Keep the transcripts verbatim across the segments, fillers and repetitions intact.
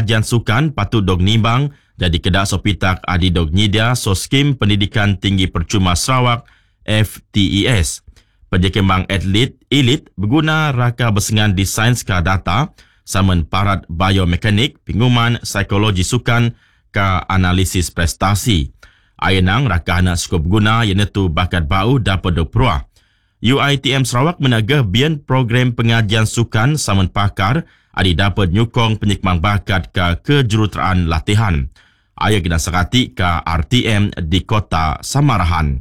pengajian sukan patut dog nimbang jadi kedak sopitak adi dog nyidia so skim pendidikan tinggi percuma Sarawak F T E S. Penjekembang atlet elit berguna raka bersengan di sains ka data saman parat biomekanik, pengumuman psikologi sukan ka analisis prestasi. Ayenang raka anak skop guna iaitu bakat bau dapat dog peruah. U I T M Sarawak menagah bian program pengajian sukan saman pakar adi dapat nyukong penyekmang bakat ke kejuruteraan latihan. Ayah kena sekati ke R T M di kota Samarahan.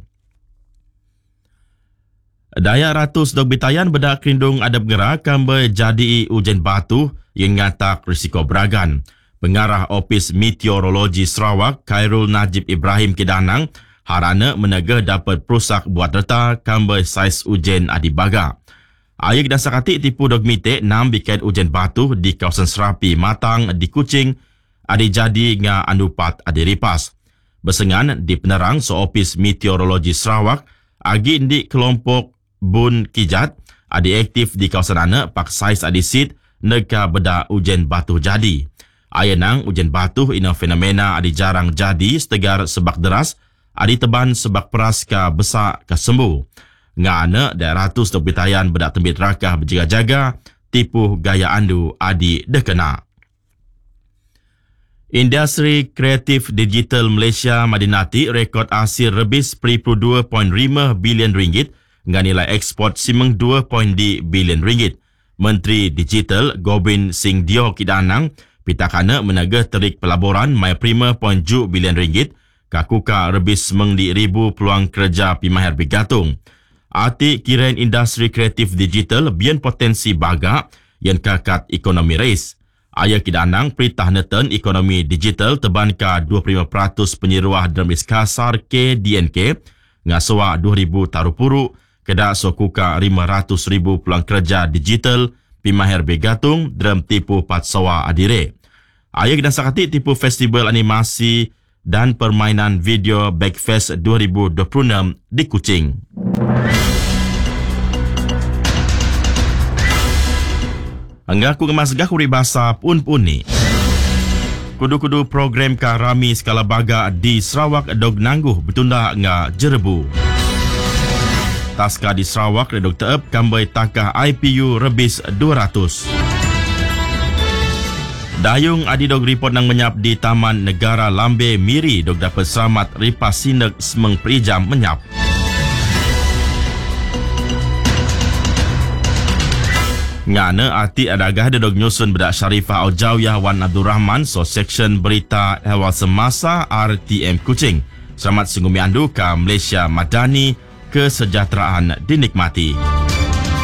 Daya ratus dog bitayan bedak kerindung ada bergerak kambe jadi ujian batu yang ngatak risiko beragan. Pengarah Opis Meteorologi Sarawak, Khairul Najib Ibrahim Kidanang, harana menegah dapat perusak buat reta kambe saiz ujian adibaga. Ayah kena sekati tipu dog mite enam biket ujian batu di kawasan Serapi Matang di Kuching adi jadi nga anupat adi ripas. Bersengan di penerang so Opis Meteorologi Sarawak, agi di kelompok Bun Kijat adi aktif di kawasan ana pak saiz adi sit neka beda ujian batu jadi. Ayenang ujian batu ina fenomena adi jarang jadi setegar sebak deras adi teban sebak peras ka besak ka sembuh. Nga ana daerah ratus dok bitayan bedak tembit rakah berjaga-jaga tipu gaya andu adi dekena. Industri kreatif digital Malaysia Madinati rekod hasil rebis sepuluh koma dua lima bilion ringgit dengan nilai ekspor simeng dua koma dua bilion ringgit. Menteri Digital Gobind Singh Dio Kidanang pitakana menagah terik pelaburan mai prima koma tujuh bilion ringgit kakuka rebis semeng di ribu peluang kerja pimahir bigatung. Arti kirain industri kreatif digital bian potensi baga yang kakat ekonomi rais. Ayah Kidanang peritah neten ekonomi digital teban ka dua puluh lima peratus penyeruah dalam kasar K D N K ngasawa dua ribu taruh puru kedak sokuka lima ratus ribu peluang kerja digital pimahir begatung dalam tipu patsawa adire. Ayah Kidanang sakati tipu festival animasi dan permainan video Backfest dua ribu dua puluh enam di Kuching. Angga ku ngemas gah kuri bahasa pun-pun ni. Kudu-kudu program karami skala baga di Sarawak dog nangguh betunda nga jerebu. Taska di Sarawak dog teep kambai takah I P U rebis dua ratus. Dayung adi dog report nang menyap di Taman Negara Lambe Miri dog dapat selamat ripas sinek semeng perijam menyap. Ngana arti adagah ada dog nyusun bedak Syarifah Aujawiyah Wan Abdul Rahman so section berita hewan semasa R T M Kuching. Selamat sungguh miandu ka Malaysia Madani, kesejahteraan dinikmati.